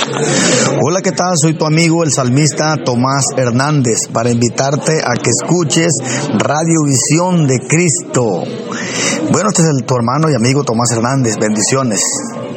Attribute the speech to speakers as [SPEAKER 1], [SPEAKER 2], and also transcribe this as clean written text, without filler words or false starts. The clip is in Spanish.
[SPEAKER 1] Hola, ¿qué tal? Soy tu amigo el salmista Tomás Hernández para invitarte a que escuches Radiovisión de Cristo. Bueno, este es tu hermano y amigo Tomás Hernández. Bendiciones.